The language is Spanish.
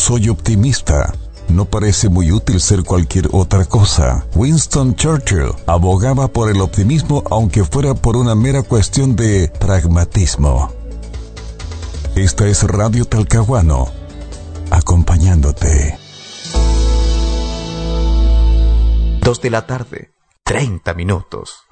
soy optimista. No parece muy útil ser cualquier otra cosa. Winston Churchill abogaba por el optimismo aunque fuera por una mera cuestión de pragmatismo. Esta es Radio Talcahuano, acompañándote. 2 de la tarde, 30 minutos.